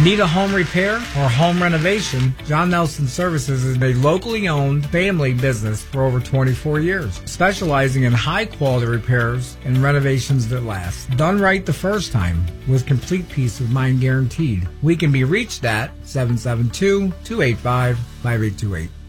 Need a home repair or home renovation? John Nelson Services is a locally owned family business for over 24 years, specializing in high-quality repairs and renovations that last. Done right the first time, with complete peace of mind guaranteed. We can be reached at 772-285-5828.